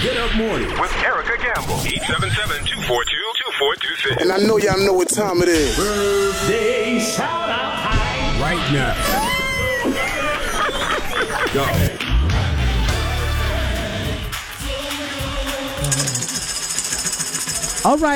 Get Up Morning with Erica Campbell. 877-242-2426. And I know y'all know what time it is. Birthday shout out time right now. Go. All right.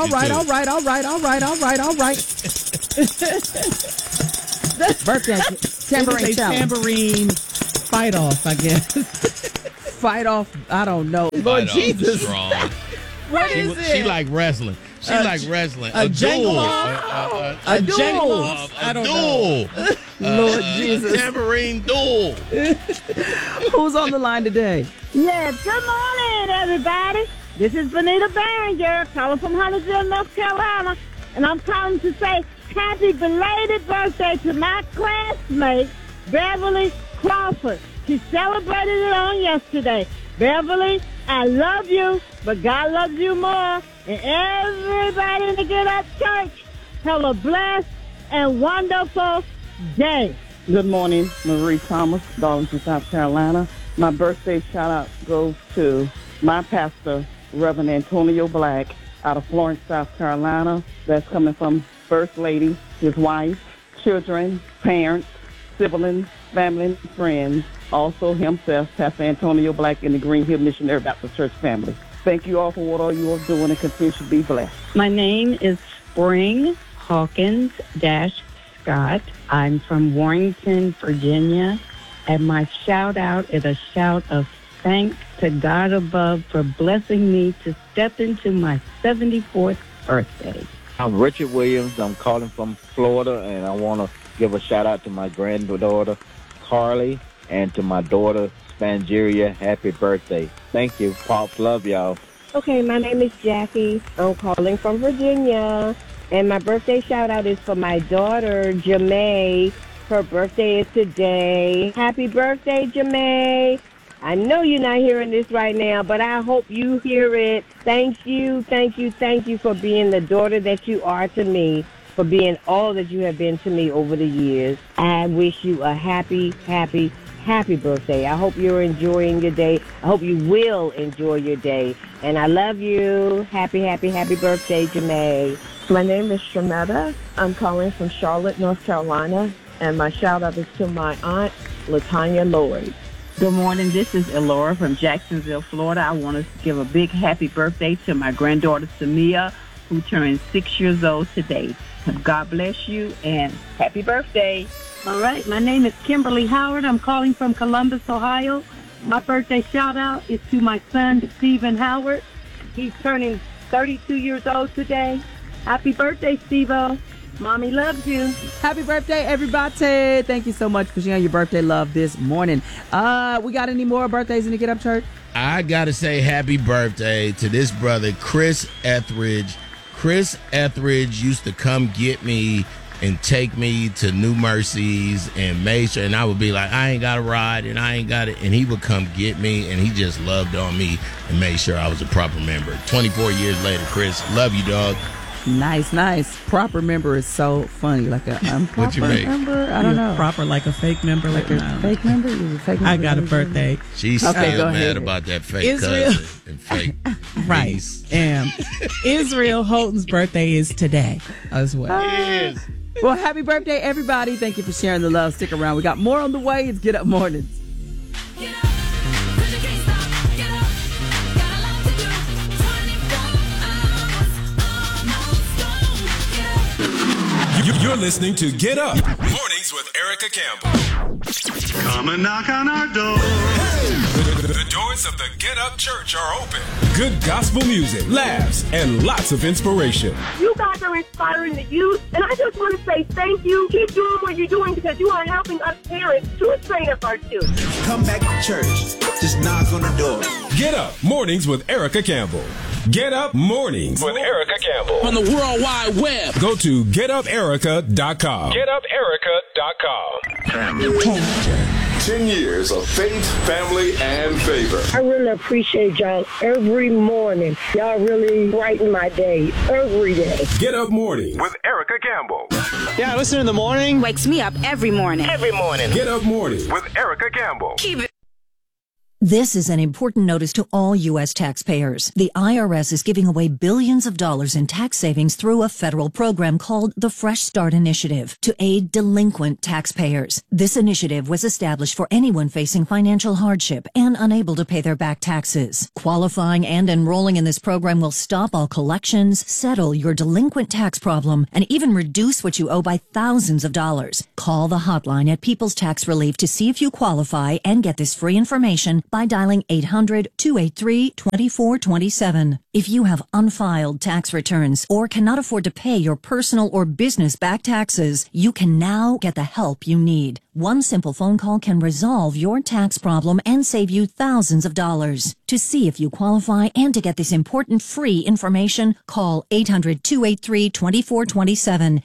Birthday tambourine challenge. Tambourine fight off, I guess. Fight off, I don't know. Lord Jesus. Strong. What is it? She like wrestling. She like wrestling. A duel. A duel. I don't know. Lord Jesus. Tambourine duel. Who's on the line today? Yes, good morning, everybody. This is Benita Barringer, calling from Huntersville, North Carolina, and I'm calling to say happy belated birthday to my classmate, Beverly Crawford. She celebrated it on yesterday. Beverly, I love you, but God loves you more. And everybody in the Get Up Church, have a blessed and wonderful day. Good morning, Marie Thomas, Darlington, South Carolina. My birthday shout-out goes to my pastor, Reverend Antonio Black, out of Florence, South Carolina. That's coming from First Lady, his wife, children, parents, siblings, family, and friends. Also himself, Pastor Antonio Black, and the Green Hill Missionary Baptist Church family. Thank you all for what all you are doing, and continue to be blessed. My name is Spring Hawkins-Scott. I'm from Warrington, Virginia, and my shout-out is a shout of thanks to God above for blessing me to step into my 74th birthday. I'm Richard Williams. I'm calling from Florida, and I want to give a shout-out to my granddaughter, Carly, and to my daughter, Spangeria. Happy birthday. Thank you. Pops, love y'all. Okay, my name is Jackie. I'm calling from Virginia, and my birthday shout-out is for my daughter, Jamae. Her birthday is today. Happy birthday, Jamae. I know you're not hearing this right now, but I hope you hear it. Thank you for being the daughter that you are to me, for being all that you have been to me over the years. I wish you a happy birthday. I hope you're enjoying your day. I hope you will enjoy your day. And I love you. Happy birthday, Jamae. My name is Shametta. I'm calling from Charlotte, North Carolina, and my shout-out is to my aunt, LaTanya Lloyd. Good morning. This is Elora from Jacksonville, Florida. I want to give a big happy birthday to my granddaughter, Samia, who turned 6 years old today. God bless you, and happy birthday. All right. My name is Kimberly Howard. I'm calling from Columbus, Ohio. My birthday shout-out is to my son, Stephen Howard. He's turning 32 years old today. Happy birthday, Steve-O. Mommy loves you. Happy birthday, everybody. Thank you so much for sharing your birthday love this morning. We got any more birthdays in the Get Up Church? I got to say happy birthday to this brother, Chris Etheridge. Chris Etheridge used to come get me and take me to New Mercies and make sure, and I would be like, I ain't got a ride and I ain't got it. And he would come get me, and he just loved on me and made sure I was a proper member. 24 years later, Chris, love you, dog. Nice. Proper member is so funny. Like a improper member? I don't know. Proper like a fake member? Like a fake member? You're a fake member? I got a birthday. She's still mad about that fake cousin and fake right. niece. And Israel Houghton's birthday is today as well. Yes. Well, happy birthday, everybody. Thank you for sharing the love. Stick around. We got more on the way. It's Get Up Mornings. You're listening to Get Up Mornings with Erica Campbell. Come and knock on our door. The doors of the Get Up Church are open. Good gospel music, laughs, and lots of inspiration. You guys are inspiring the youth, and I just want to say thank you. Keep doing what you're doing because you are helping us parents to train up our children. Come back to church. Just knock on the door. Get Up Mornings with Erica Campbell. Get Up Mornings with Erica Campbell. On the World Wide Web. Go to getuperica.com. Getuperica.com. 10 years of faith, family, and favor. I really appreciate y'all every morning. Y'all really brighten my day every day. Get Up Morning with Erica Campbell. Yeah, listen in the morning. Wakes me up every morning. Every morning. Get Up Morning with Erica Campbell. Keep it. This is an important notice to all U.S. taxpayers. The IRS is giving away billions of dollars in tax savings through a federal program called the Fresh Start Initiative to aid delinquent taxpayers. This initiative was established for anyone facing financial hardship and unable to pay their back taxes. Qualifying and enrolling in this program will stop all collections, settle your delinquent tax problem, and even reduce what you owe by thousands of dollars. Call the hotline at People's Tax Relief to see if you qualify and get this free information by dialing 800-283-2427. If you have unfiled tax returns or cannot afford to pay your personal or business back taxes, you can now get the help you need. One simple phone call can resolve your tax problem and save you thousands of dollars. To see if you qualify and to get this important free information, call 800-283-2427.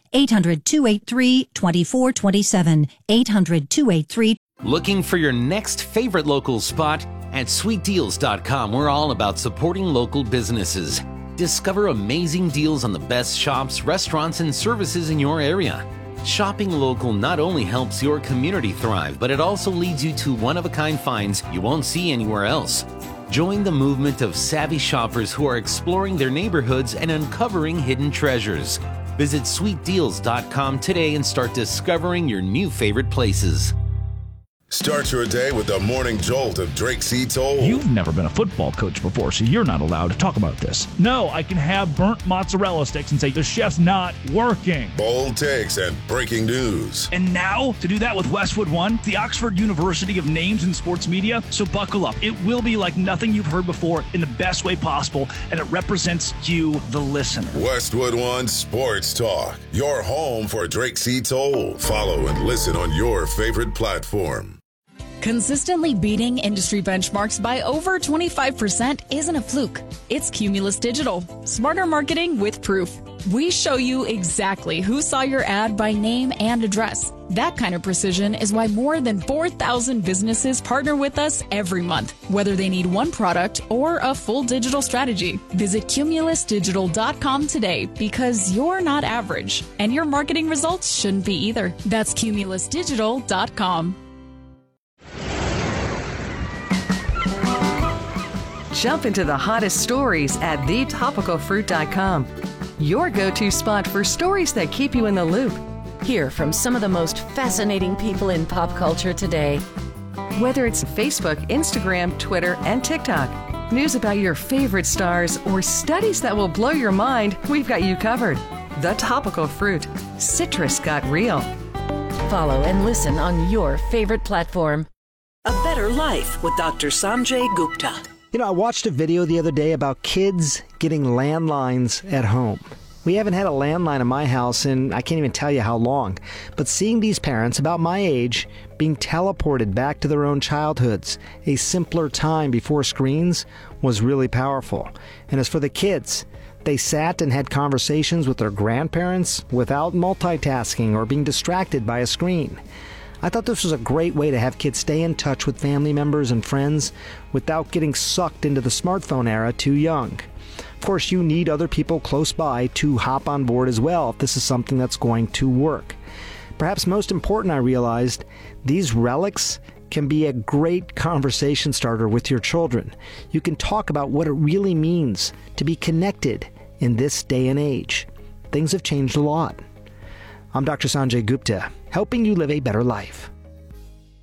800-283-2427. 800-283. Looking for your next favorite local spot? At sweetdeals.com, we're all about supporting local businesses. Discover amazing deals on the best shops, restaurants, and services in your area. Shopping local not only helps your community thrive, but it also leads you to one-of-a-kind finds you won't see anywhere else. Join the movement of savvy shoppers who are exploring their neighborhoods and uncovering hidden treasures. Visit sweetdeals.com today and start discovering your new favorite places. Start your day with the morning jolt of Drake C. Toll. You've never been a football coach before, so you're not allowed to talk about this. No, I can have burnt mozzarella sticks and say the chef's not working. Bold takes and breaking news. And now, to do that with Westwood One, the Oxford University of Names in Sports Media. So buckle up. It will be like nothing you've heard before in the best way possible, and it represents you, the listener. Westwood One Sports Talk, your home for Drake C. Toll. Follow and listen on your favorite platform. Consistently beating industry benchmarks by over 25% isn't a fluke. It's Cumulus Digital. Smarter marketing with proof. We show you exactly who saw your ad by name and address. That kind of precision is why more than 4,000 businesses partner with us every month, whether they need one product or a full digital strategy. Visit cumulusdigital.com today because you're not average, and your marketing results shouldn't be either. That's cumulusdigital.com. Jump into the hottest stories at thetopicalfruit.com. Your go-to spot for stories that keep you in the loop. Hear from some of the most fascinating people in pop culture today. Whether it's Facebook, Instagram, Twitter, and TikTok, news about your favorite stars, or studies that will blow your mind, we've got you covered. The Topical Fruit. Citrus got real. Follow and listen on your favorite platform. A Better Life with Dr. Sanjay Gupta. You know, I watched a video the other day about kids getting landlines at home. We haven't had a landline in my house in I can't even tell you how long. But seeing these parents about my age being teleported back to their own childhoods, a simpler time before screens, was really powerful. And as for the kids, they sat and had conversations with their grandparents without multitasking or being distracted by a screen. I thought this was a great way to have kids stay in touch with family members and friends without getting sucked into the smartphone era too young. Of course, you need other people close by to hop on board as well if this is something that's going to work. Perhaps most important, I realized, these relics can be a great conversation starter with your children. You can talk about what it really means to be connected in this day and age. Things have changed a lot. I'm Dr. Sanjay Gupta, helping you live a better life.